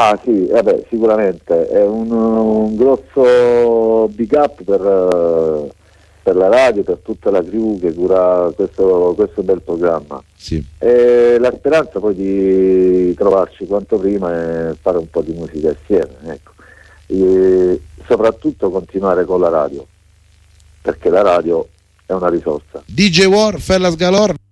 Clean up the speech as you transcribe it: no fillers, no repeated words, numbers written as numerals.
Ah sì, vabbè, sicuramente è un grosso big up per la radio, per tutta la crew che cura questo bel programma. Sì. E la speranza poi di trovarci quanto prima e fare un po' di musica assieme, ecco. E soprattutto continuare con la radio, perché la radio è una risorsa. DJ War, Fellas Galore.